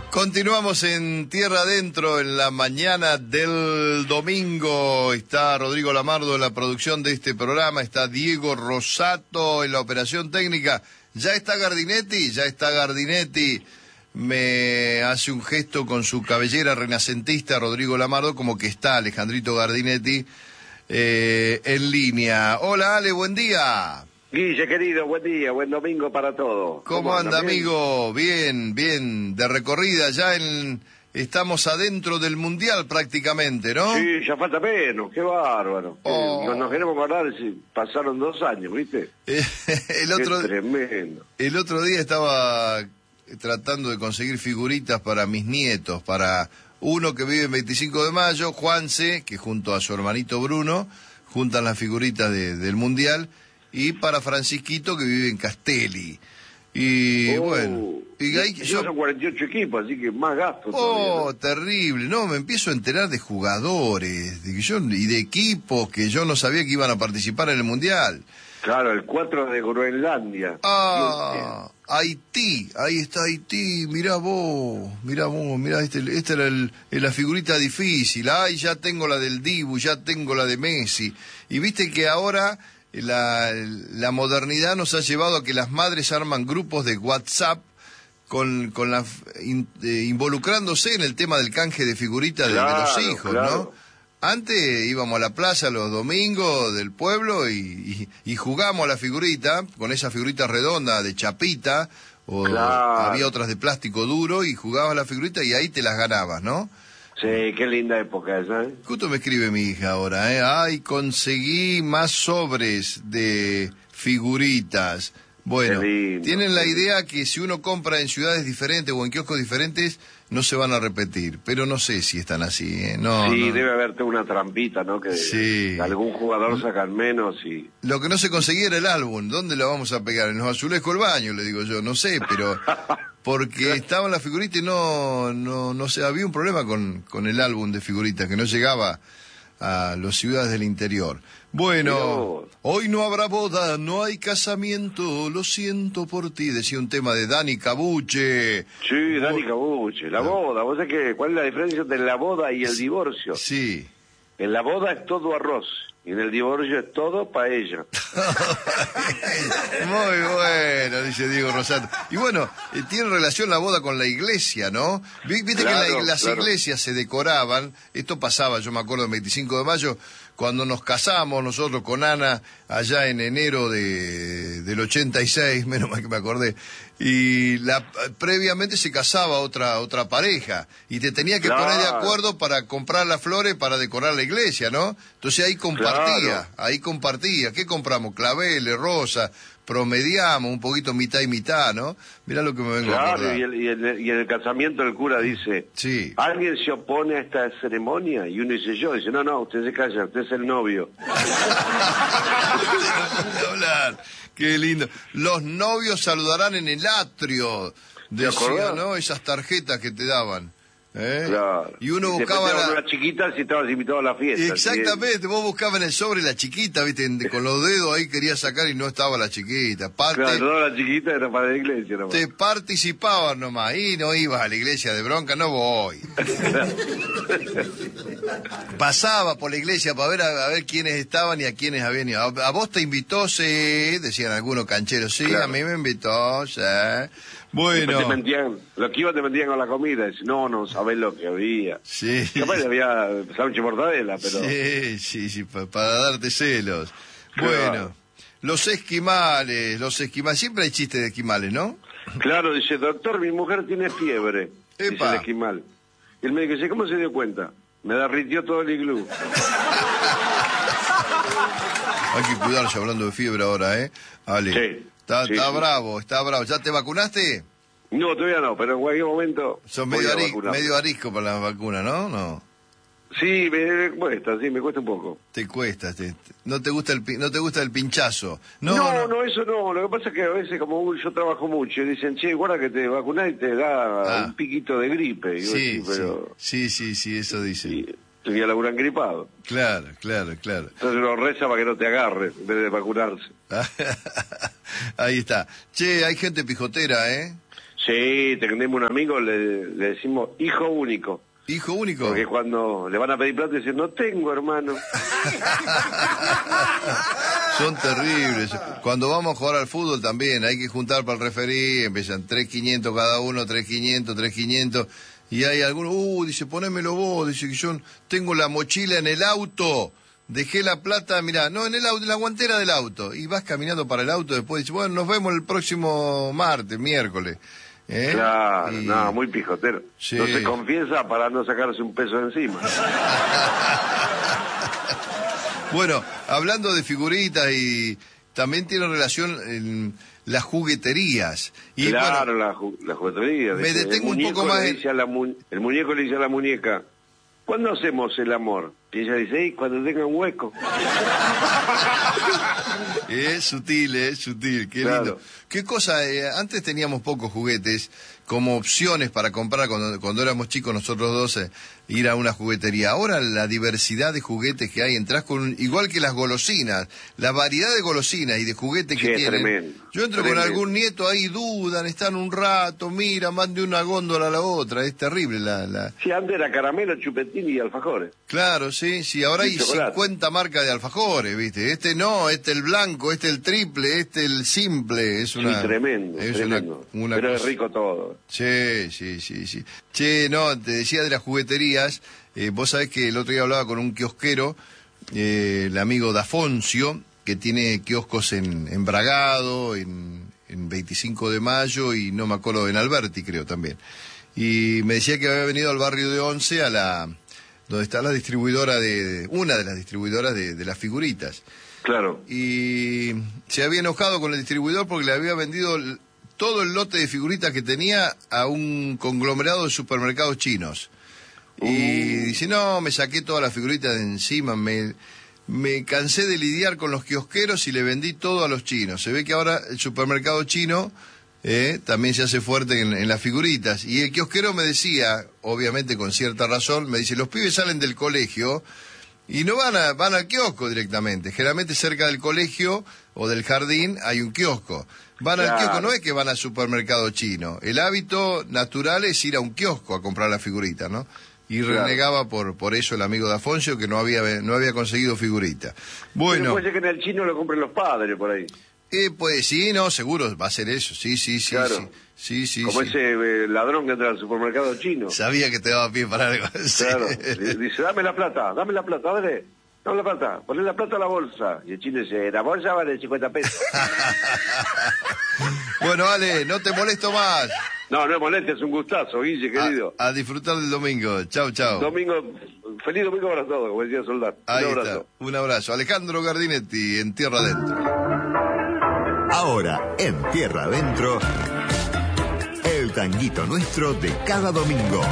Continuamos en Tierra Adentro en la mañana del domingo. Está Rodrigo Lamardo en la producción de este programa, está Diego Rosato en la operación técnica. Ya está Gardinetti. Me hace un gesto con su cabellera renacentista Rodrigo Lamardo, como que está Alejandrito Gardinetti en línea. Hola Ale, buen día. Guille, querido, buen día, buen domingo para todos. ¿Cómo anda, amigo? Bien, de recorrida, estamos adentro del Mundial prácticamente, ¿no? Sí, ya falta menos, qué bárbaro. Oh. Nos queremos acordar si pasaron 2 años, ¿viste? Tremendo. El otro día estaba tratando de conseguir figuritas para mis nietos, para uno que vive en 25 de mayo, Juanse, que junto a su hermanito Bruno, juntan las figuritas del Mundial, y para Francisquito, que vive en Castelli. Y bueno, y ahí son 48 equipos, así que más gasto todavía, ¿no? ¿no? Terrible. No, me empiezo a enterar de jugadores y de equipos que yo no sabía que iban a participar en el Mundial. Claro, el 4 de Groenlandia. Haití, ahí está Haití, mirá vos, esta era la figurita difícil. Ay, ya tengo la del Dibu, ya tengo la de Messi. Y viste que ahora la modernidad nos ha llevado a que las madres arman grupos de WhatsApp involucrándose en el tema del canje de figuritas de los hijos, claro. ¿No? Antes íbamos a la plaza los domingos del pueblo y jugábamos a la figurita, con esa figurita redonda de chapita, o claro. Había otras de plástico duro, y jugabas a la figurita y ahí te las ganabas, ¿no? Sí, qué linda época esa, ¿eh? Justo me escribe mi hija ahora, ¿eh? Ay, conseguí más sobres de figuritas. Bueno, tienen la idea que si uno compra en ciudades diferentes o en kioscos diferentes, no se van a repetir, pero no sé si están así, ¿eh? No, sí, no. Debe haberte una trampita, ¿no? Que sí. Algún jugador sacan menos y... Lo que no se conseguía era el álbum. ¿Dónde lo vamos a pegar? En los azulejos del baño, le digo yo, no sé, pero... Porque estaban las figuritas y no sé, había un problema con el álbum de figuritas, que no llegaba a las ciudades del interior. Bueno, hoy no habrá boda, no hay casamiento, lo siento por ti, decía un tema de Dani Cabuche. Sí, Dani Cabuche, la boda, ¿vos sabés que cuál es la diferencia entre la boda y el divorcio? Sí. En la boda es todo arroz, y en el divorcio es todo paella. Muy bueno, dice Diego Rosato. Y bueno, tiene relación la boda con la iglesia, ¿no? Viste claro, que las iglesias se decoraban, esto pasaba, yo me acuerdo, el 25 de mayo, cuando nos casamos nosotros con Ana, allá en enero del 86, menos mal que me acordé, y previamente se casaba otra pareja, y te tenía que poner de acuerdo para comprar las flores para decorar la iglesia, ¿no? Entonces ahí compartía. ¿Qué compramos? Claveles, rosa, promediamos un poquito mitad y mitad, ¿no? Mirá lo que me vengo a acordar. Y en el casamiento el cura dice, sí. ¿Alguien se opone a esta ceremonia? Y uno dice yo, dice, no, usted se calla, usted es el novio. Qué lindo. Los novios saludarán en el atrio, decía, ¿no? Esas tarjetas que te daban. Claro. Y uno buscaba la chiquita si estabas invitado a la fiesta. Exactamente, vos buscabas en el sobre la chiquita, viste, con los dedos ahí querías sacar y no estaba la chiquita. Claro, no, la chiquita era para la iglesia nomás. Te participaban nomás, y no ibas a la iglesia de bronca, no voy. Pasaba por la iglesia para ver quiénes estaban y a quiénes habían ido. A vos te invitó, sí, decían algunos cancheros, sí, claro. A mí me invitó, sí. Bueno. Te mentían con la comida, decían, no sabés lo que había. Sí. Capaz había sándwich mortadela, pero... Sí, para darte celos. Claro. Bueno, los esquimales, siempre hay chistes de esquimales, ¿no? Claro, dice, doctor, mi mujer tiene fiebre, dice el esquimal. Y el médico dice, ¿cómo se dio cuenta? Me derritió todo el iglú. Hay que cuidarse hablando de fiebre ahora, ¿eh? Ale. Sí. Está bravo. ¿Ya te vacunaste? No, todavía no, pero en cualquier momento... Sos medio arisco para la vacuna, ¿no? No. Sí, me cuesta un poco. Te cuesta, no te gusta el pinchazo. No, eso no. Lo que pasa es que a veces, como yo trabajo mucho, dicen, che, guarda que te vacunás y te da un piquito de gripe. Y sí, pero... sí, eso dicen. Y a laburar gripado. Claro. Entonces uno reza para que no te agarre, en vez de vacunarse. Ahí está. Che, hay gente pijotera, ¿eh? Sí, tenemos un amigo, le decimos hijo único. ¿Hijo único? Porque cuando le van a pedir plata dicen, no tengo, hermano. Son terribles. Cuando vamos a jugar al fútbol también hay que juntar para el referí, empiezan 3.500 cada uno, 3.500, 3.500, y hay algunos, dice, ponémelo vos, dice que yo tengo la mochila en el auto, dejé la plata, mirá, no, en el auto, en la guantera del auto, y vas caminando para el auto, después dice, bueno, nos vemos el próximo martes, miércoles. Claro, no, muy pijotero. Sí. No se confiesa para no sacarse un peso de encima. Bueno, hablando de figuritas, y también tiene relación en las jugueterías. Y claro, bueno, la juguetería. Me detengo un poco más. El muñeco le dice a la muñeca, ¿cuándo hacemos el amor? Y ella dice, cuando tenga un hueco. Es sutil, qué claro. Lindo. ¿Qué cosa? Antes teníamos pocos juguetes como opciones para comprar cuando éramos chicos nosotros dos, ir a una juguetería. Ahora la diversidad de juguetes que hay, entras con igual que las golosinas, la variedad de golosinas y de juguetes que tienen. Tremendo, yo entro con algún nieto ahí, dudan, están un rato, mira, van de una góndola a la otra, es terrible la... Sí, antes era caramelo, chupetín y alfajores. Claro, sí, ahora hay 50 marcas de alfajores, ¿viste? Este no, este el blanco, este el triple, este el simple, es una... Sí, tremendo, es tremendo. Pero es rico todo. Sí. Che, no, te decía de las jugueterías, vos sabés que el otro día hablaba con un kiosquero, el amigo Dafoncio, que tiene kioscos en Bragado, en 25 de Mayo y no me acuerdo, en Alberti creo también. Y me decía que había venido al barrio de Once, donde está la distribuidora una de las distribuidoras de las figuritas. Claro. Y se había enojado con el distribuidor porque le había vendido todo el lote de figuritas que tenía a un conglomerado de supermercados chinos. Y dice, no, me saqué todas las figuritas de encima, me cansé de lidiar con los kiosqueros y le vendí todo a los chinos. Se ve que ahora el supermercado chino también se hace fuerte en las figuritas. Y el kiosquero me decía, obviamente con cierta razón, me dice, los pibes salen del colegio y no van al kiosco directamente. Generalmente cerca del colegio o del jardín hay un kiosco. Van al kiosco, no es que van al supermercado chino. El hábito natural es ir a un kiosco a comprar la figurita, ¿no? Y renegaba por eso el amigo de Afonso, que no había conseguido figurita. Bueno. Pero puede ser que en el chino lo compren los padres por ahí. Pues sí, no, seguro va a ser eso, sí. Claro. Sí. Como ese ladrón que entra al supermercado chino. Sabía que te daba pie para algo. Claro. Dice, dame la plata, dame la plata, poné la plata a la bolsa. Y el chino dice, la bolsa vale 50 pesos. Bueno, Ale, no te molesto más. No molestes, es un gustazo, Guille, querido. A disfrutar del domingo. Chau. Feliz domingo para todos, como decía Soldán. Ahí está, un abrazo. Alejandro Gardinetti, en Tierra Adentro. Ahora, en Tierra Adentro, el tanguito nuestro de cada domingo.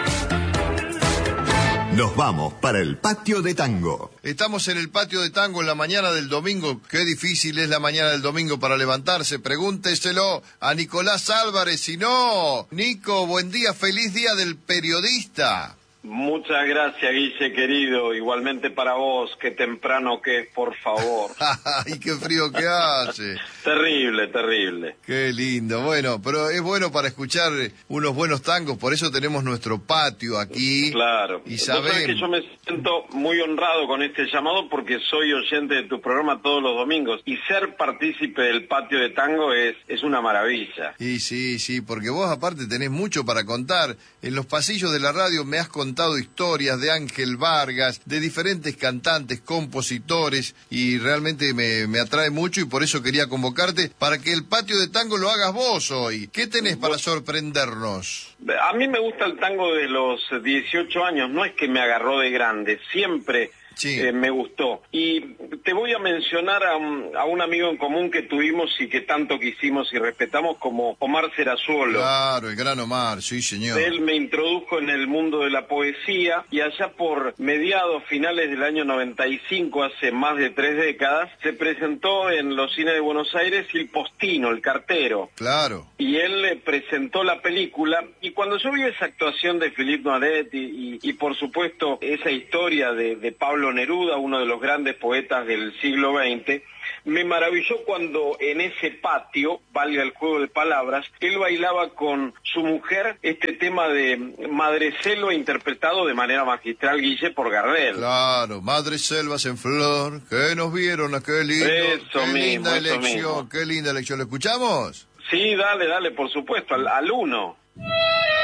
Nos vamos para el patio de tango. Estamos en el patio de tango en la mañana del domingo. Qué difícil es la mañana del domingo para levantarse. Pregúnteselo a Nicolás Álvarez. Si no, Nico, buen día, feliz día del periodista. Muchas gracias, Guille, querido. Igualmente para vos, qué temprano que es, por favor. ¡Y qué frío que hace! Terrible. Qué lindo. Bueno, pero es bueno para escuchar unos buenos tangos, por eso tenemos nuestro patio aquí. Claro. Y sabés que yo me siento muy honrado con este llamado porque soy oyente de tu programa todos los domingos. Y ser partícipe del patio de tango es una maravilla. Y sí, porque vos aparte tenés mucho para contar. En los pasillos de la radio me has contado historias de Ángel Vargas, de diferentes cantantes, compositores, y realmente me atrae mucho y por eso quería convocarte para que el patio de tango lo hagas vos hoy. ¿Qué tenés para sorprendernos? A mí me gusta el tango de los 18 años, no es que me agarró de grande, siempre me gustó. Y te voy a mencionar a un amigo en común que tuvimos y que tanto quisimos y respetamos como Omar Serazuolo. Claro, el gran Omar, sí señor. Él me introdujo en el mundo de la poesía y allá por finales del año 95, hace más de 3 décadas, se presentó en los cines de Buenos Aires Il Postino, el cartero. Claro. Y él presentó la película y cuando yo vi esa actuación de Philippe Noiret y por supuesto esa historia de Pablo Neruda, uno de los grandes poetas del siglo XX, me maravilló cuando en ese patio, valga el juego de palabras, él bailaba con su mujer este tema de Madrecelo interpretado de manera magistral, Guille, por Gardel. Claro, Madreselvas en flor, que nos vieron, qué lindo, qué linda elección, qué linda elección. ¿Lo escuchamos? Sí, dale, por supuesto, al uno.